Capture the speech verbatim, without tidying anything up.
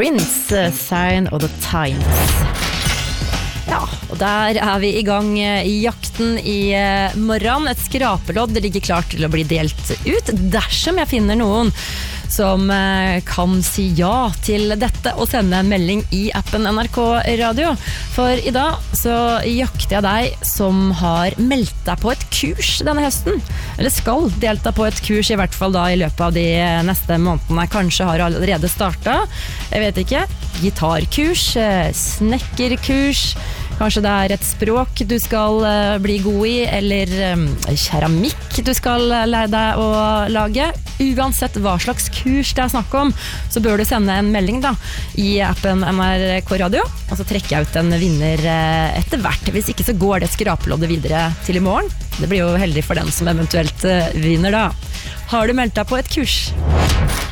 Prince, Sign of the Times. Ja, og der er vi i gang i jakten i morgen. Et skrapelodd ligger klart til å bli delt ut dersom jeg finner noen som kan si ja til dette og sende en melding i appen N R K Radio. For i dag så jakter jeg deg som har meldt deg på et kurs denne høsten. Eller skal delta på et kurs i hvert fall da i løpet av de neste månedene. Kanskje har allerede startet. Jeg vet ikke. Gitarkurs, snekkerkurs. Kanskje det er et språk du skal bli god i, eller keramikk du skal lære deg å lage. Uansett hva slags kurs det er snakk om, så bør du sende en melding da, i appen N R K Radio, og så trekker jeg ut en vinner etter hvert. Hvis ikke så går det skrapeloddet videre til i morgen. Det blir jo heldig for den som eventuelt vinner da. Har du meldt deg på et kurs?